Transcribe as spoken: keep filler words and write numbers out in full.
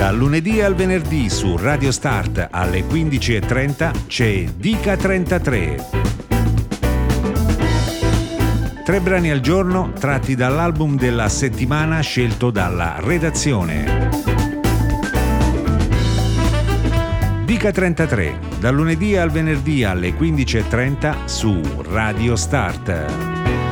Dal lunedì al venerdì su Radio Start alle quindici e trenta c'è Dica trentatré. Tre brani al giorno tratti dall'album della settimana scelto dalla redazione. Dica trentatré, dal lunedì al venerdì alle quindici e trenta su Radio Start.